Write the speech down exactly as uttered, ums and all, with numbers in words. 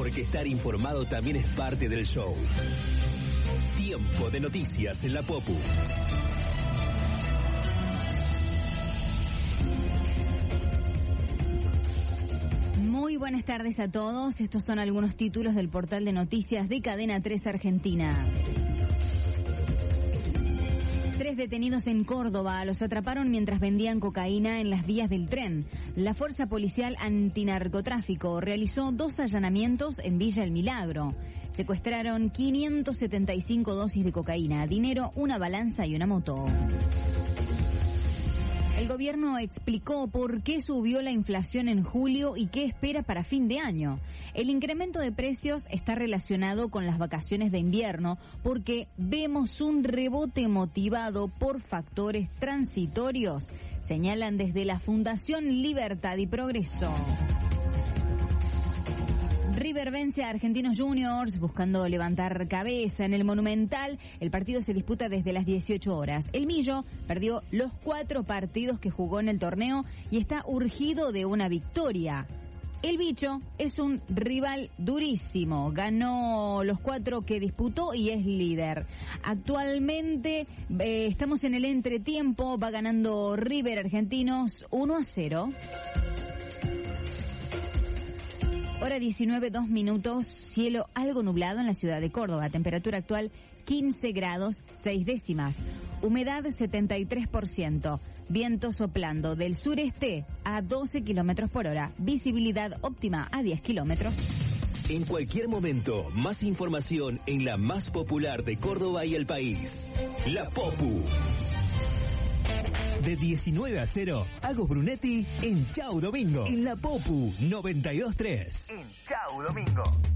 porque estar informado también es parte del show. Tiempo de noticias en la Popu. Muy buenas tardes a todos. Estos son algunos títulos del portal de noticias de Cadena tres Argentina. Tres detenidos en Córdoba los atraparon mientras vendían cocaína en las vías del tren. La Fuerza Policial Antinarcotráfico realizó dos allanamientos en Villa El Milagro. Secuestraron quinientas setenta y cinco dosis de cocaína, dinero, una balanza y una moto. El gobierno explicó por qué subió la inflación en julio y qué espera para fin de año. El incremento de precios está relacionado con las vacaciones de invierno porque vemos un rebote motivado por factores transitorios, señalan desde la Fundación Libertad y Progreso. River vence a Argentinos Juniors buscando levantar cabeza en el Monumental. El partido se disputa desde las dieciocho horas. El Millo perdió los cuatro partidos que jugó en el torneo y está urgido de una victoria. El Bicho es un rival durísimo, ganó los cuatro que disputó y es líder. Actualmente eh, estamos en el entretiempo, va ganando River Argentinos uno a cero. Hora diecinueve, dos minutos, cielo algo nublado en la ciudad de Córdoba, temperatura actual quince grados, seis décimas, humedad setenta y tres por ciento, viento soplando del sureste a doce kilómetros por hora, visibilidad óptima a diez kilómetros. En cualquier momento, más información en la más popular de Córdoba y el país, La Popu. De diecinueve a cero, Agos Brunetti en Chau Domingo. En La Popu noventa y dos tres. En Chau Domingo.